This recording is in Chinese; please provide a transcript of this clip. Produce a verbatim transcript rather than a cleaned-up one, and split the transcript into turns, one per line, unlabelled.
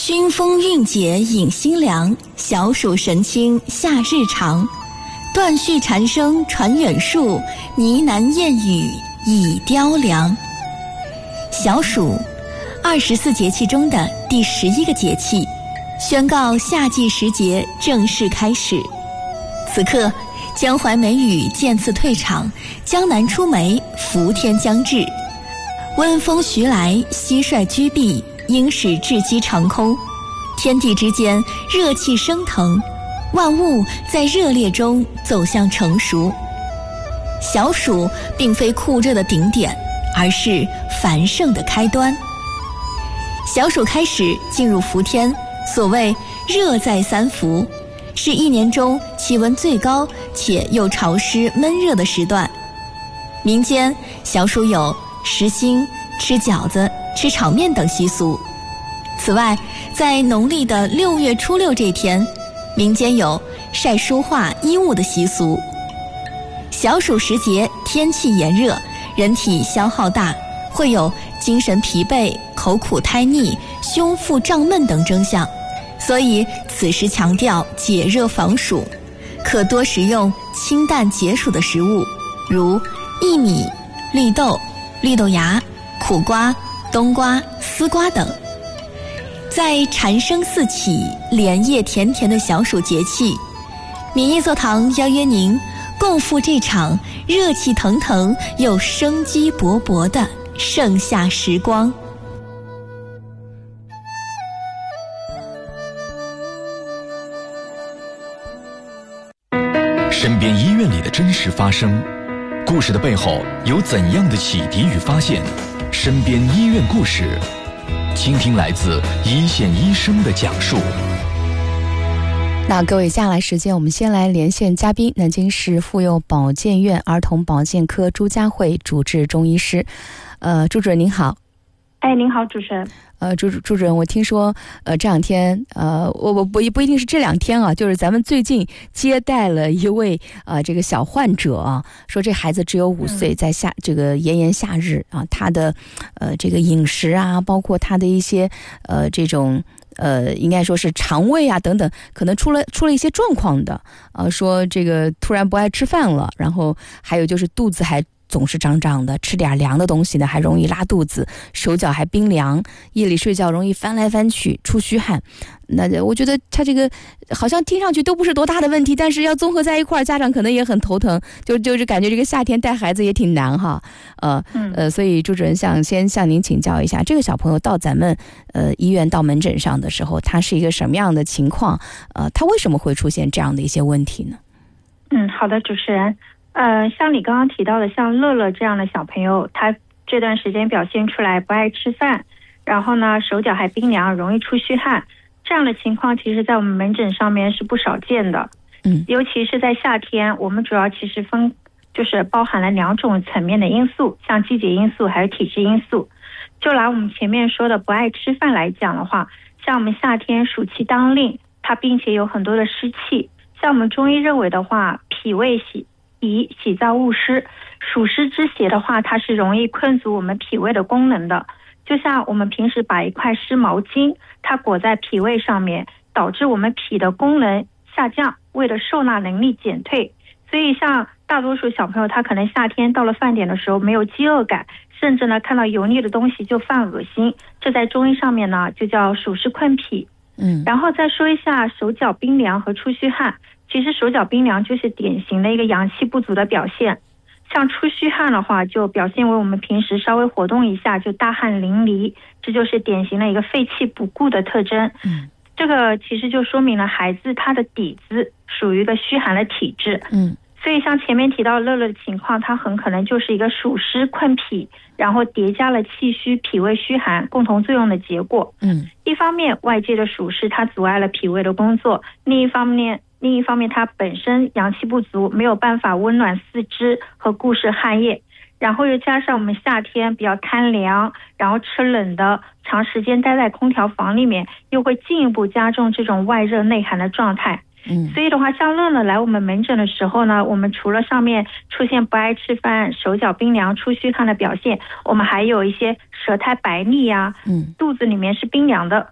熏风韵解饮辛凉，小暑神清夏日长。断续蝉声传远树，呢喃燕语已雕梁。小暑，二十四节气中的第十一个节气，宣告夏季时节正式开始。此刻，江淮梅雨渐次退场，江南出梅，伏天将至。温风徐来，蟋蟀居避，应使雉鸡长空。天地之间热气升腾，万物在热烈中走向成熟。小暑并非酷热的顶点，而是繁盛的开端。小暑开始进入伏天，所谓热在三伏，是一年中气温最高且又潮湿闷热的时段。民间小暑有食新、吃饺子、吃炒面等习俗。此外，在农历的六月初六这天，民间有晒书画衣物的习俗。小暑时节，天气炎热，人体消耗大，会有精神疲惫、口苦胎腻、胸腹胀闷等征象，所以此时强调解热防暑，可多食用清淡解暑的食物，如薏米、绿豆、绿豆芽、苦瓜、冬瓜、丝瓜等。在蝉声四起、莲叶甜甜的小暑节气，民艺座堂邀约您共赴这场热气腾腾又生机勃勃的盛夏时光。
身边医院里的真实发生，故事的背后有怎样的启迪与发现？身边医院故事，倾听来自一线医生的讲述。
那各位，接下来时间我们先来连线嘉宾，南京市妇幼保健院儿童保健科朱佳慧主治中医师。呃，朱主任您好。
哎，您好，主持人。
呃，朱朱主任，我听说，呃，这两天，呃，我我不不一定是这两天啊，就是咱们最近接待了一位呃这个小患者啊，说这孩子只有五岁，在夏这个炎炎夏日啊，他的呃这个饮食啊，包括他的一些呃这种呃应该说是肠胃啊等等，可能出了出了一些状况的，呃，说这个突然不爱吃饭了，然后还有就是肚子还总是胀胀的，吃点凉的东西呢还容易拉肚子，手脚还冰凉，夜里睡觉容易翻来翻去，出虚汗。那我觉得他这个好像听上去都不是多大的问题，但是要综合在一块儿，家长可能也很头疼，就就是感觉这个夏天带孩子也挺难哈。呃呃，所以朱主任想先向您请教一下，这个小朋友到咱们呃医院到门诊上的时候，他是一个什么样的情况？呃，他为什么会出现这样的一些问题呢？
嗯，好的，主持人。呃，像你刚刚提到的，像乐乐这样的小朋友，他这段时间表现出来不爱吃饭，然后呢手脚还冰凉，容易出虚汗，这样的情况其实在我们门诊上面是不少见的。嗯，尤其是在夏天，我们主要其实分就是包含了两种层面的因素，像季节因素还有体质因素。就拿我们前面说的不爱吃饭来讲的话，像我们夏天暑气当令，它并且有很多的湿气，像我们中医认为的话，脾胃喜脾喜燥恶湿，暑湿之邪的话，它是容易困阻我们脾胃的功能的。就像我们平时把一块湿毛巾它裹在脾胃上面，导致我们脾的功能下降，胃的受纳能力减退。所以像大多数小朋友，他可能夏天到了饭点的时候没有饥饿感，甚至呢看到油腻的东西就犯恶心，这在中医上面呢就叫暑湿困脾。嗯，然后再说一下手脚冰凉和出虚汗。其实手脚冰凉就是典型的一个阳气不足的表现，像出虚汗的话，就表现为我们平时稍微活动一下就大汗淋漓，这就是典型的一个肺气不固的特征。嗯，这个其实就说明了孩子他的底子属于一个虚寒的体质。嗯，所以像前面提到乐乐的情况，他很可能就是一个暑湿困脾，然后叠加了气虚、脾胃虚寒共同作用的结果。嗯，一方面外界的暑湿它阻碍了脾胃的工作，另一方面另一方面它本身阳气不足，没有办法温暖四肢和固摄汗液，然后又加上我们夏天比较贪凉，然后吃冷的，长时间待在空调房里面，又会进一步加重这种外热内寒的状态。嗯，所以的话，像乐乐来我们门诊的时候呢，我们除了上面出现不爱吃饭、手脚冰凉、出虚汗的表现，我们还有一些舌苔白腻呀、啊，嗯，肚子里面是冰凉的，